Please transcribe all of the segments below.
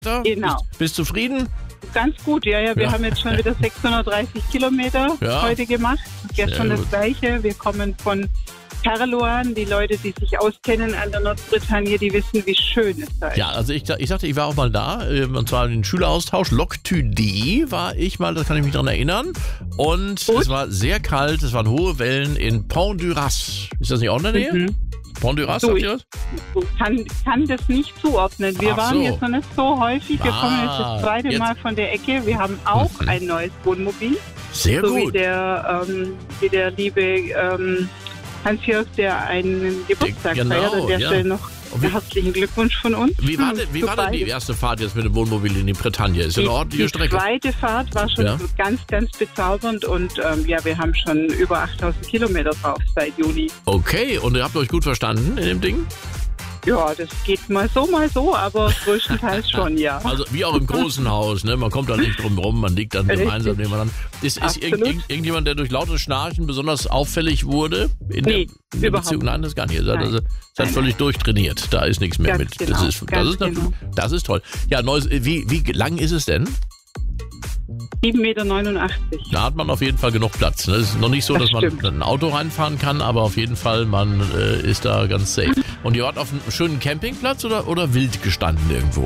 Genau. Bist zufrieden? Ganz gut, ja. Wir haben jetzt schon wieder 630 Kilometer heute gemacht. Gestern das Gleiche. Wir kommen von Carloan. Die Leute, die sich auskennen an der Nordbretagne, die wissen, wie schön es da ist. Ja, also ich dachte, ich war auch mal da, und zwar in den Schüleraustausch. Lochtüde war ich mal, das kann ich mich daran erinnern. Und es war sehr kalt, es waren hohe Wellen in Pont du Ras. Ist das nicht auch in der Nähe? Pont du Ras, sagt ihr das? Ich kann das nicht zuordnen. Wir waren jetzt noch nicht so häufig. Wir kommen jetzt das zweite Mal von der Ecke. Wir haben auch ein neues Wohnmobil. Sehr so gut. Wie der liebe Hans-Jörg, der einen Geburtstag feiert. An der Stelle noch herzlichen Glückwunsch von uns. Wie war denn die erste Fahrt jetzt mit dem Wohnmobil in die Bretagne? Ist ja eine ordentliche Strecke. Die zweite Fahrt war schon ganz, ganz bezaubernd und wir haben schon über 8000 Kilometer drauf seit Juni. Okay, und ihr habt euch gut verstanden in dem Ding? Ja, das geht mal so, aber größtenteils schon, ja. Also wie auch im großen Haus, ne? Man kommt da nicht drum rum, man liegt dann gemeinsam nebeneinander. Ist irgendjemand, der durch lautes Schnarchen besonders auffällig wurde in der Beziehung? Nein, das gar nicht. Ihr seid völlig durchtrainiert. Da ist nichts mehr mit. Genau, das ist toll. Ja, wie lang ist es denn? 7,89 Meter. Da hat man auf jeden Fall genug Platz. Ne? Es ist noch nicht so, dass man ein Auto reinfahren kann, aber auf jeden Fall, man ist da ganz safe. Und ihr wart auf einem schönen Campingplatz oder wild gestanden irgendwo?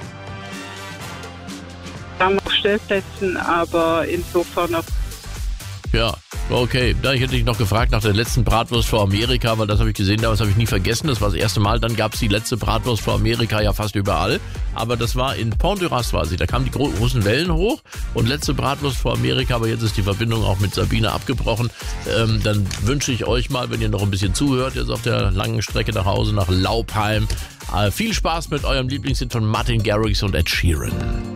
Wir haben auf Stellplätzen, aber insofern noch. Ja, okay. Da hätte ich noch gefragt nach der letzten Bratwurst vor Amerika, weil das habe ich gesehen, das habe ich nie vergessen. Das war das erste Mal. Dann gab es die letzte Bratwurst vor Amerika ja fast überall. Aber das war in Pont du Ras, war sie. Da kamen die großen Wellen hoch und letzte Bratwurst vor Amerika. Aber jetzt ist die Verbindung auch mit Sabine abgebrochen. Dann wünsche ich euch mal, wenn ihr noch ein bisschen zuhört, jetzt auf der langen Strecke nach Hause, nach Laupheim, viel Spaß mit eurem Lieblingshit von Martin Garrix und Ed Sheeran.